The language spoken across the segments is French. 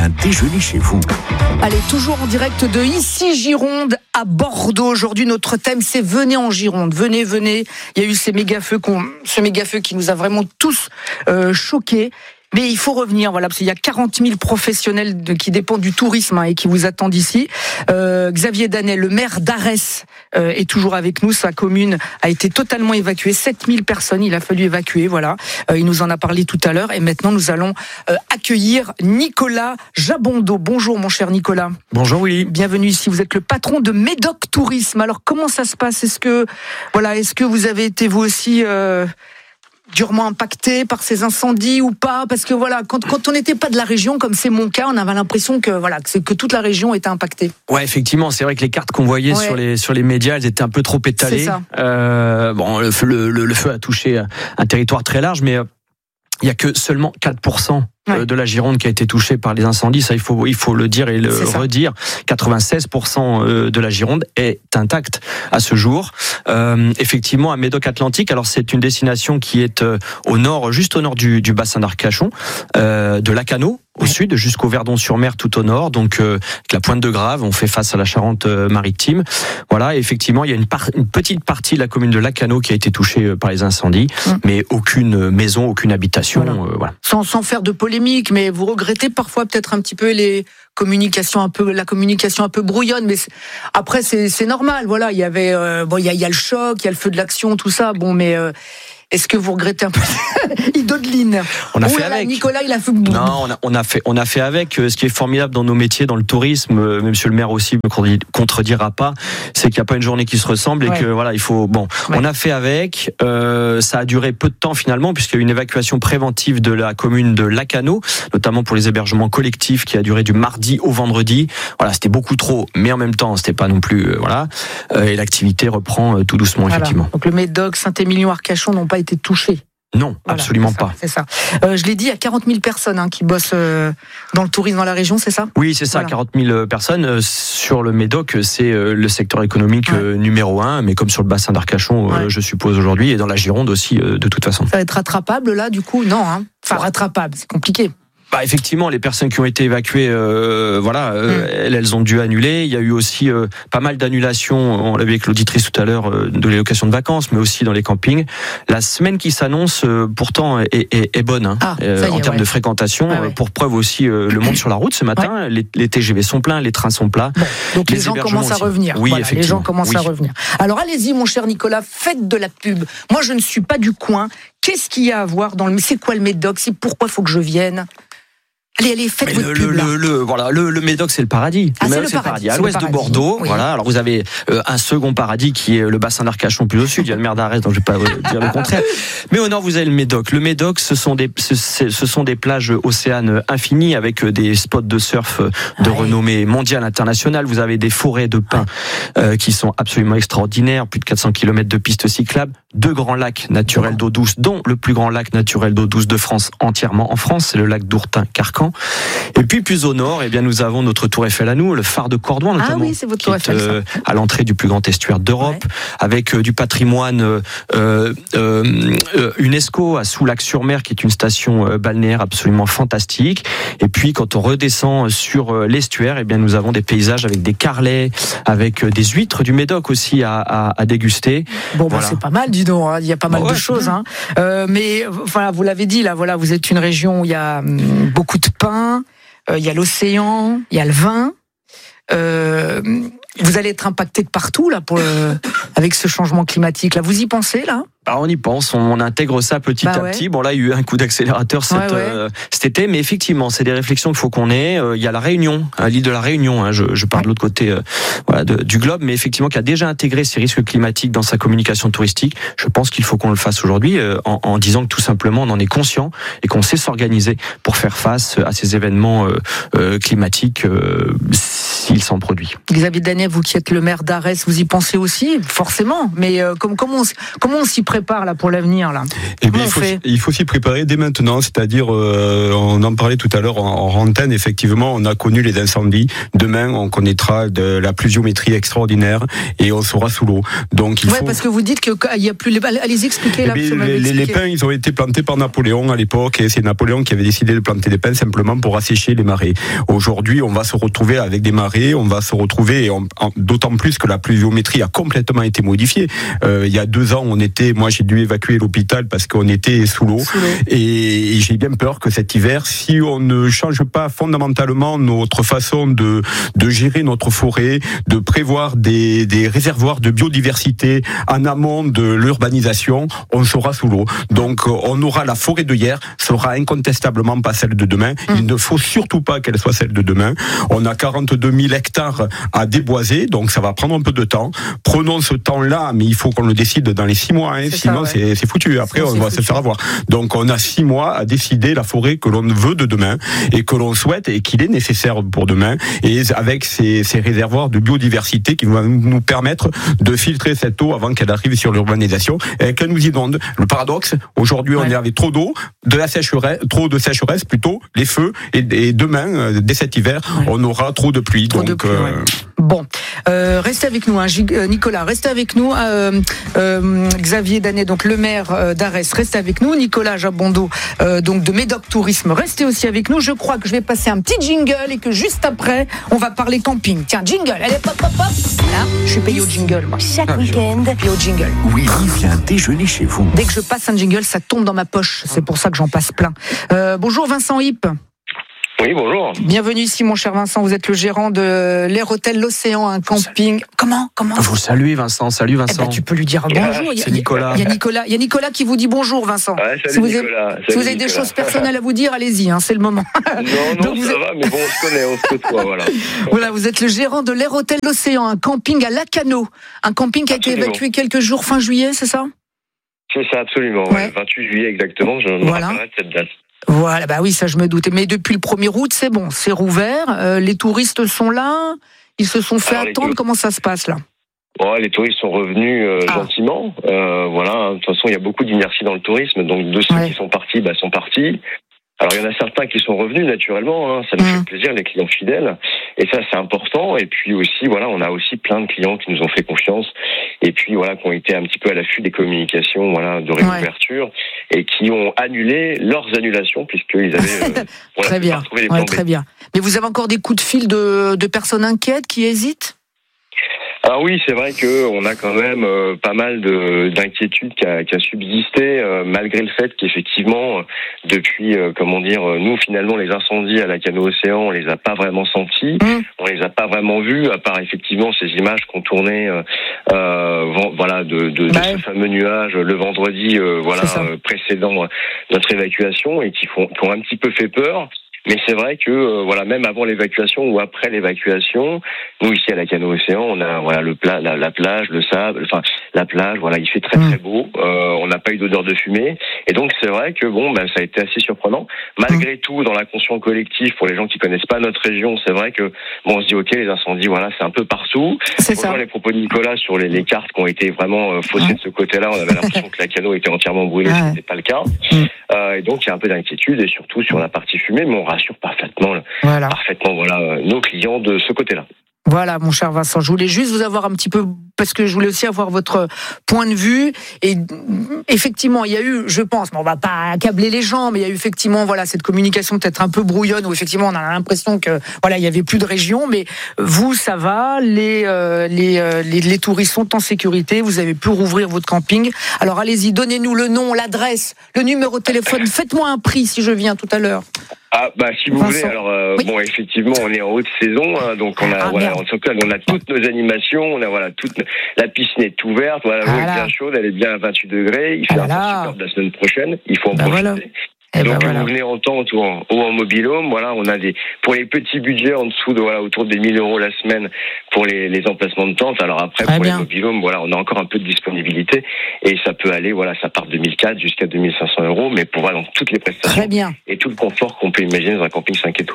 un déjeuner chez vous. Allez, toujours en direct de ici Gironde à Bordeaux. Aujourd'hui, notre thème, c'est venez en Gironde. Venez. Il y a eu ce méga-feu qui nous a vraiment tous choqués. Mais il faut revenir, voilà, parce qu'il y a 40 000 professionnels qui dépendent du tourisme et qui vous attendent ici. Xavier Danet, le maire d'Arès, est toujours avec nous. Sa commune a été totalement évacuée. 7 000 personnes, il a fallu évacuer, voilà. Il nous en a parlé tout à l'heure. Et maintenant, nous allons accueillir Nicolas Jabondeau. Bonjour, mon cher Nicolas. Bonjour, Willy. Bienvenue ici. Vous êtes le patron de Médoc Tourisme. Alors, comment ça se passe ? Est-ce que vous avez été, vous aussi... durement impacté par ces incendies ou pas, parce que voilà, quand on n'était pas de la région, comme c'est mon cas, on avait l'impression que toute la région était impactée. Ouais, effectivement, c'est vrai que les cartes qu'on voyait sur les médias, elles étaient un peu trop étalées. C'est ça. Le feu a touché un territoire très large, mais il y a que seulement 4% de la Gironde qui a été touchée par les incendies. Ça, il faut le dire et le redire. 96% de la Gironde est intacte à ce jour. Effectivement, à Médoc-Atlantique, alors c'est une destination qui est au nord, juste au nord du bassin d'Arcachon, de Lacanau, au sud, jusqu'au Verdon-sur-Mer tout au nord, donc avec la Pointe de Grave, on fait face à la Charente-Maritime. Voilà, et effectivement, il y a une petite partie de la commune de Lacanau qui a été touchée par les incendies, mais aucune maison, aucune habitation. Voilà. Sans faire de polémique, mais vous regrettez parfois peut-être un petit peu la communication un peu brouillonne, mais après c'est normal. Voilà, il y avait il y a le choc, il y a le feu de l'action, tout ça. Bon, mais est-ce que vous regrettez un peu il dodeline. On a fait avec. Nicolas, il a fait. Non, on a fait avec. Ce qui est formidable dans nos métiers, dans le tourisme, Monsieur le maire aussi me contredira pas, c'est qu'il n'y a pas une journée qui se ressemble et que voilà, il faut. Bon, on a fait avec. Ça a duré peu de temps finalement, puisqu'il y a eu une évacuation préventive de la commune de Lacanau, notamment pour les hébergements collectifs, qui a duré du mardi au vendredi. Voilà, c'était beaucoup trop, mais en même temps, c'était pas non plus et l'activité reprend tout doucement, effectivement. Donc le Médoc, Saint-Émilion, Arcachon n'ont pas été touchés. Non, absolument pas. C'est ça. Je l'ai dit, il y a 40 000 personnes qui bossent dans le tourisme dans la région, c'est ça ? Oui, c'est ça, 40 000 personnes. Sur le Médoc, c'est le secteur économique numéro 1, mais comme sur le bassin d'Arcachon, je suppose aujourd'hui, et dans la Gironde aussi, de toute façon. Ça va être rattrapable là, du coup ? Non, rattrapable, c'est compliqué. Effectivement, les personnes qui ont été évacuées, elles ont dû annuler. Il y a eu aussi pas mal d'annulations, on l'a vu avec l'auditrice tout à l'heure, de les locations de vacances, mais aussi dans les campings. La semaine qui s'annonce, pourtant, est bonne en termes de fréquentation. Pour preuve aussi, le monde sur la route ce matin, les TGV sont pleins, les trains sont plats. Bon, donc les gens commencent à revenir. Oui, effectivement. Les gens commencent à revenir. Alors allez-y, mon cher Nicolas, faites de la pub. Moi, je ne suis pas du coin. Qu'est-ce qu'il y a à voir c'est quoi le Médoc ? C'est pourquoi il faut que je vienne ? Allez, faites votre pub là. Le Médoc, c'est le paradis. C'est le paradis. À l'ouest de Bordeaux. Oui. Voilà. Alors vous avez un second paradis qui est le bassin d'Arcachon plus au sud. Il y a le maire d'Arès, donc je vais pas dire le contraire. Mais au nord, vous avez le Médoc. Le Médoc, ce sont des plages océanes infinies avec des spots de surf de renommée mondiale, internationale. Vous avez des forêts de pins qui sont absolument extraordinaires. Plus de 400 km de pistes cyclables. 2 grands lacs naturels d'eau douce, dont le plus grand lac naturel d'eau douce de France, entièrement en France, c'est le lac d'Ourtin-Carcan. Et puis plus au nord, nous avons notre tour Eiffel à nous, le phare de Cordouan notamment, c'est votre tour Eiffel, à l'entrée du plus grand estuaire d'Europe, avec du patrimoine UNESCO à Soulac-sur-Mer, qui est une station balnéaire absolument fantastique. Et puis quand on redescend sur l'estuaire, nous avons des paysages avec des carrelets, avec des huîtres du Médoc aussi à déguster. Bon, c'est pas mal, dis donc. Il y a pas mal de choses. Mais voilà, vous l'avez dit, là, voilà, vous êtes une région où il y a beaucoup de pain, il y a l'océan, il y a le vin. Vous allez être impacté de partout là avec ce changement climatique. Là, vous y pensez là ? On y pense, on intègre ça petit à petit. Bon là, il y a eu un coup d'accélérateur cet été, mais effectivement, c'est des réflexions qu'il faut qu'on ait. Il y a la Réunion, l'île de la Réunion. Je pars de l'autre côté du globe, mais effectivement, qui a déjà intégré ces risques climatiques dans sa communication touristique. Je pense qu'il faut qu'on le fasse aujourd'hui, en disant que tout simplement, on en est conscient et qu'on sait s'organiser pour faire face à ces événements climatiques s'il s'en produit. Xavier Danet, vous qui êtes le maire d'Arès, vous y pensez aussi, forcément. Mais comment on s'y prépare là pour l'avenir là? Il faut s'y préparer dès maintenant, c'est-à-dire, on en parlait tout à l'heure en antenne, effectivement, on a connu les incendies. Demain, on connaîtra de la pluviométrie extraordinaire et on sera sous l'eau. Donc, parce que vous dites qu'il n'y a plus les balles. Allez expliquer là. Les pins, ils ont été plantés par Napoléon à l'époque, et c'est Napoléon qui avait décidé de planter des pins simplement pour assécher les marais. Aujourd'hui, on va se retrouver avec des marais, on va se retrouver, d'autant plus que la pluviométrie a complètement été modifiée. Il y a 2 ans, moi j'ai dû évacuer l'hôpital parce qu'on était sous l'eau. Et j'ai bien peur que cet hiver, si on ne change pas fondamentalement notre façon de gérer notre forêt, de prévoir des réservoirs de biodiversité en amont de l'urbanisation, on sera sous l'eau. Donc on aura la forêt de hier, sera incontestablement pas celle de demain. Il ne faut surtout pas qu'elle soit celle de demain. On a 42 000 hectares à déboiser, donc ça va prendre un peu de temps. Prenons ce temps-là, mais il faut qu'on le décide dans les 6 mois, sinon c'est foutu. Après, on va se faire avoir. Donc on a 6 mois à décider la forêt que l'on veut de demain et que l'on souhaite et qu'il est nécessaire pour demain, et avec ces réservoirs de biodiversité qui vont nous permettre de filtrer cette eau avant qu'elle arrive sur l'urbanisation et qu'elle nous inonde. Le paradoxe, aujourd'hui, on est avec trop d'eau, trop de sécheresse plutôt, les feux, et demain, dès cet hiver, on aura trop de pluie. Bon, restez avec nous, Nicolas, restez avec nous. Xavier Danet, donc le maire d'Arès, restez avec nous. Nicolas Jabondo, donc de Médoc Tourisme, restez aussi avec nous. Je crois que je vais passer un petit jingle et que juste après, on va parler camping. Tiens, jingle, allez, pop, pop, pop. Là, je suis payé au jingle, moi. Chaque week-end, payé au jingle. Willy vient déjeuner chez vous. Dès que je passe un jingle, ça tombe dans ma poche. C'est pour ça que j'en passe plein. Bonjour Vincent Hipp. Oui, bonjour. Bienvenue ici, mon cher Vincent. Vous êtes le gérant de l'Air Hôtel L'Océan, un camping. Comment Vous saluez, Vincent. Salut, Vincent. Tu peux lui dire bonjour. C'est Nicolas. Il y a Nicolas qui vous dit bonjour, Vincent. Ouais, si vous avez des choses personnelles à vous dire, allez-y, c'est le moment. Non, ça va, mais bon, on se connaît, on se côtoie, voilà. Voilà, vous êtes le gérant de l'Air Hôtel L'Océan, un camping à Lacanau. Un camping qui a été évacué quelques jours fin juillet, c'est ça? C'est ça, absolument. Ouais. 28 juillet exactement, je me rappellerai de cette date. Voilà, bah oui, ça je me doutais. Mais depuis le 1er août, c'est bon, c'est rouvert. Les touristes sont là, ils se sont fait attendre. Comment ça se passe là? Les touristes sont revenus gentiment. Voilà, de toute façon, il y a beaucoup d'inertie dans le tourisme, donc de ceux qui sont partis, sont partis. Alors il y en a certains qui sont revenus naturellement, ça nous fait plaisir, les clients fidèles, et ça c'est important. Et puis aussi on a aussi plein de clients qui nous ont fait confiance et puis qui ont été un petit peu à l'affût des communications de réouverture et qui ont annulé leurs annulations puisqu'ils avaient très bien, très bien. Mais vous avez encore des coups de fil de personnes inquiètes qui hésitent? Alors oui, c'est vrai qu'on a quand même pas mal d'inquiétudes qui a subsisté, malgré le fait qu'effectivement, depuis, nous finalement les incendies à Lacanau Océan, on les a pas vraiment sentis, on les a pas vraiment vus, à part effectivement ces images qu'on tournait, de ce fameux nuage le vendredi, précédent notre évacuation et qui ont un petit peu fait peur. Mais c'est vrai que même avant l'évacuation ou après l'évacuation, nous ici à Lacanau Océan, on a la plage, le sable, la plage, il fait très très beau. On n'a pas eu d'odeur de fumée, et donc c'est vrai que ça a été assez surprenant. Malgré tout, dans la conscience collective, pour les gens qui connaissent pas notre région, c'est vrai que on se dit ok, les incendies, c'est un peu partout. C'est ça. Les propos de Nicolas sur les cartes qui ont été vraiment faussées de ce côté-là, on avait l'impression que Lacanau était entièrement brûlé, ce n'était pas le cas. Et donc il y a un peu d'inquiétude, et surtout sur la partie fumée, mais on rassure parfaitement nos clients de ce côté-là. Voilà, mon cher Vincent, je voulais juste vous avoir un petit peu, parce que je voulais aussi avoir votre point de vue. Et effectivement, il y a eu, je pense, on va pas accabler les gens, mais il y a eu effectivement, cette communication peut-être un peu brouillonne, où effectivement on a l'impression que, il y avait plus de région. Mais vous, ça va, les touristes sont en sécurité, vous avez pu rouvrir votre camping. Alors allez-y, donnez-nous le nom, l'adresse, le numéro de téléphone, faites-moi un prix si je viens tout à l'heure. Si vous voulez, alors effectivement, on est en haute saison, donc on a on a toutes nos animations, on a la piscine est ouverte, l'eau est bien chaude, elle est bien à 28 degrés, il fait un temps superbe la semaine prochaine, il faut en profiter. Donc vous venez en tente ou en mobil-home, on a pour les petits budgets en dessous de autour des 1 000 € la semaine pour les emplacements de tente. Alors après pour les mobil-home, on a encore un peu de disponibilité et ça peut aller ça part de 2004 jusqu'à 2500 €, mais pour toutes les prestations et tout le confort qu'on peut imaginer dans un camping 5 étoiles.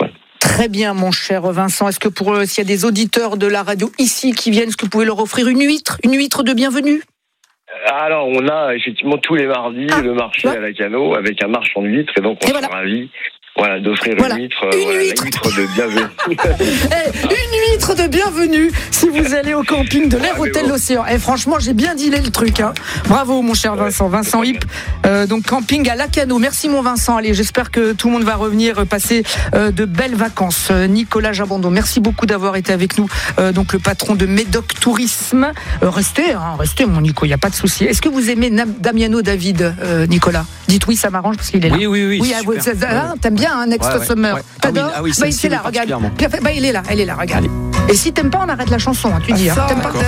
Très bien, mon cher Vincent. Est-ce que s'il y a des auditeurs de la radio ici qui viennent, est-ce que vous pouvez leur offrir une huître de bienvenue? Alors, on a effectivement tous les mardis le marché à la Cano avec un marchand d'huîtres, et donc on est ravis. Voilà, d'offrir une huître de bienvenue. Une huître de bienvenue si vous allez au camping de l'Air Hôtel L'Océan. Franchement, j'ai bien dealé le truc. Bravo, mon cher Vincent. Vincent Hipp, donc camping à Lacano. Merci, mon Vincent. Allez, j'espère que tout le monde va revenir passer de belles vacances. Nicolas Jabando, merci beaucoup d'avoir été avec nous. Donc, le patron de Médoc Tourisme. Restez, mon Nico, il n'y a pas de souci. Est-ce que vous aimez Damiano David, Nicolas? Dites oui, ça m'arrange parce qu'il est là. Oui. T'aimes bien Next Summer. T'adores? Oui, il est là, regarde. Elle est là, regarde. Et si t'aimes pas, on arrête la chanson, tu dis. T'aimes pas,